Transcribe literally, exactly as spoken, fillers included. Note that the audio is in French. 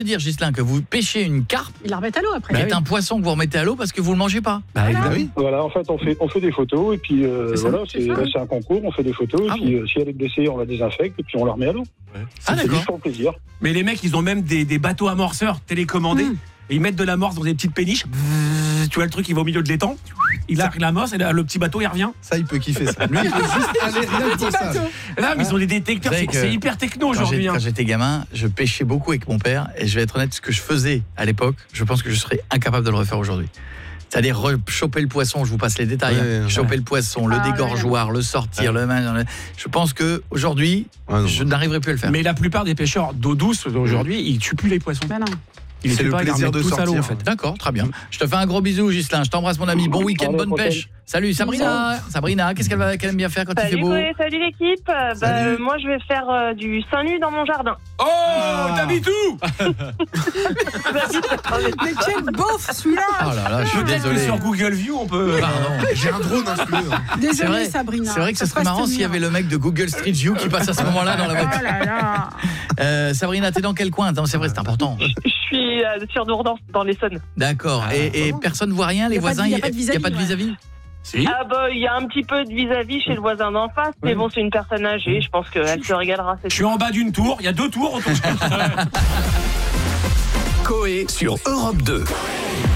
dire, Ghislain, que vous pêchez une carpe, Ils la remettent à l'eau après. qui Bah est oui. un poisson que vous remettez à l'eau parce que vous le mangez pas. Bah, évidemment. oui. Voilà, en fait, on fait, on fait des photos et puis euh, C'est ça, voilà, c'est c'est, ça. là, c'est un concours, on fait des photos Ah et puis euh, si elle est blessée, on la désinfecte et puis on la remet à l'eau. Ah C'est d'accord. juste pour le plaisir. Mais les mecs, ils ont même des, des bateaux amorceurs télécommandés. Mmh. Et ils mettent de l'amorce dans des petites péniches. Bzzz, tu vois le truc, il va au milieu de l'étang. Il a l'amorce et là, le petit bateau, il revient. Ça, il peut kiffer ça. Lui, il peut juste aller rien que pour ça. Là, mais ils ont des détecteurs. Vous savez C'est, que c'est hyper techno Quand, aujourd'hui. j'ai- hein. quand j'étais gamin, je pêchais beaucoup avec mon père et je vais être honnête, ce que je faisais à l'époque, je pense que je serais incapable de le refaire aujourd'hui. C'est-à-dire re- choper le poisson, je vous passe les détails, Ouais, hein. ouais. choper le poisson, le Ah, dégorgeoir, le sortir, le le- je pense que aujourd'hui, Ouais, non, je n'arriverai plus à le faire. Mais la plupart des pêcheurs d'eau douce aujourd'hui, ils tuent plus les poissons. Bah non. Ils les C'est tuent le pas, ils les plaisir remettent de tous à l'eau, sortir. en fait. D'accord, très bien. Je te fais un gros bisou, Ghislain. Je t'embrasse, mon ami. Bon week-end, À la bonne prochaine. pêche. Salut, Sabrina. Sabrina, qu'est-ce qu'elle, va, qu'elle aime bien faire quand il fait Salut beau? Chloé, salut l'équipe. Euh, bah, Salut. euh, moi, je vais faire euh, du seins nu dans mon jardin. Oh, t'habites où? Mais quel beauf celui-là. Oh là là, je suis Peut-être que désolé. sur Google View, on peut. Pardon. J'ai un drone installé. hein. C'est Désolée vrai, Sabrina. c'est vrai que ce Ça serait passe marrant tenir. s'il y avait le mec de Google Street View qui passe à ce moment-là dans la Oh voiture. là là. Euh, Sabrina, t'es dans quel coin? Non, c'est vrai, c'est important. Je suis euh, sur Dourdan, dans l'Essonne. D'accord. Ah, et, et personne ne voit rien, les Y a pas de- voisins, y a pas de il n'y a pas de vis-à-vis, vis-à-vis? Si. Ah bah, il y a un petit peu de vis-à-vis chez le voisin d'en face, mais bon, c'est une personne âgée, je pense qu'elle se régalera. c'est Je suis en bas d'une tour, il y a deux tours autour. Coé sur Europe deux.